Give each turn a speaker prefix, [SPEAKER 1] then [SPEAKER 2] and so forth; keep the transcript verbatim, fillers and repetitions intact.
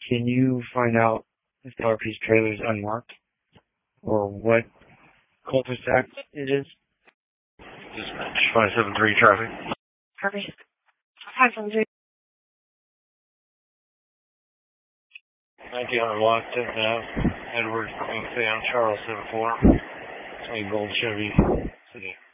[SPEAKER 1] Can you find out if the R P's trailer is unmarked or what cul-de-sac it is?
[SPEAKER 2] Dispatch five seven three traffic.
[SPEAKER 3] Perfect. five seven three.
[SPEAKER 2] nineteen hundred Block, tenth Avenue, Edward, Sam, Charles, seven four. twenty Gold Chevy City.